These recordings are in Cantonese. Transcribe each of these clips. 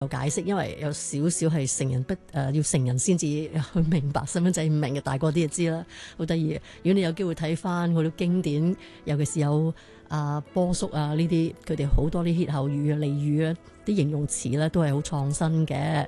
有解釋，因為有少少係成人要成人先至去明白，細蚊仔唔明嘅，大個啲就知啦，好得意。如果你有機會睇翻嗰啲經典，尤其是有波叔啊呢啲，佢哋好多啲歇後語啊、俚語啊，啲形容詞咧都係好創新嘅。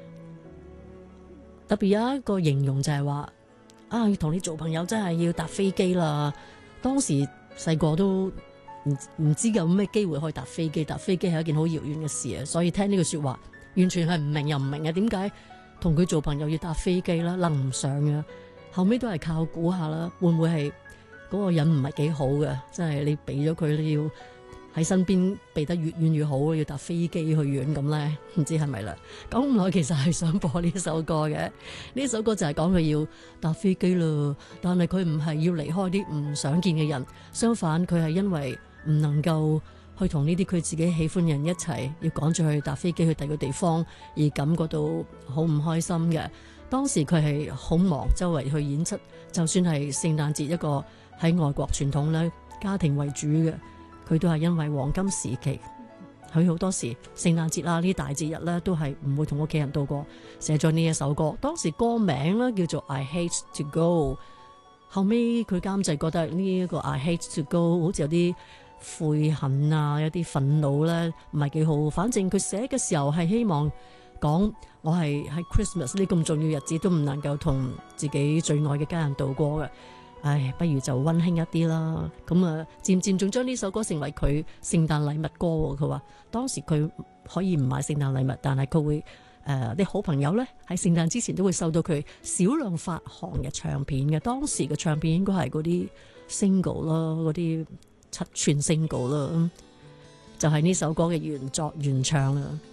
特別有一個形容就係話要同你做朋友真係要搭飛機啦。當時細個都唔知有咩機會可以搭飛機，搭飛機係一件好遙遠嘅事啊！所以聽呢句說話，完全係唔明又唔明啊！點解同佢做朋友要搭飛機啦？諗唔上嘅，後尾都係靠估下啦。會唔會係嗰個人唔係幾好嘅？即係你俾咗佢，你要喺身邊避得越遠越好，要搭飛機去遠咁咧？唔知係咪啦？講咁耐，其實係想播呢首歌嘅。呢首歌就係講佢要搭飛機啦，但係佢唔係要離開啲唔想見嘅人，相反佢係因為唔能夠去同呢啲佢自己喜歡嘅人一齊，要趕住去搭飛機去第二個地方，而感覺到好唔開心嘅。當時佢係好忙，周圍去演出，就算係聖誕節一個喺外國傳統咧家庭為主嘅，佢都係因為黃金時期，佢好多時聖誕節啦呢啲大節日咧都係唔會同屋企人度過，寫咗呢一首歌。當時歌名咧叫做 I Hate to Go， 後尾佢監製覺得呢一個 I Hate to Go 好似有啲悔恨啊，有啲憤怒咧，唔係幾好。反正佢寫嘅時候係希望講，我係喺 Christmas 呢咁重要日子都唔能夠同自己最愛嘅家人度過嘅，唉，不如就溫馨一啲啦。咁啊，漸漸仲將呢首歌成為佢聖誕禮物歌。佢話當時佢可以唔買聖誕禮物，但係佢會啲好朋友咧喺聖誕之前都會收到佢少量發行嘅唱片嘅。當時嘅唱片應該係嗰啲 single 啦，嗰啲7寸 single 啦，就係呢首歌嘅原作原唱啦。